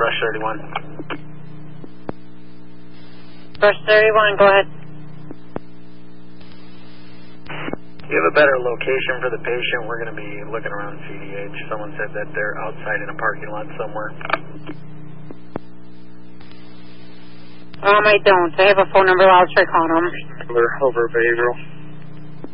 Brush 31. Brush 31, go ahead. Do you have a better location for the patient? We're going to be looking around CDH. Someone said that they're outside in a parking lot somewhere. I don't. I have a phone number. I'll try calling them. Over behavioral.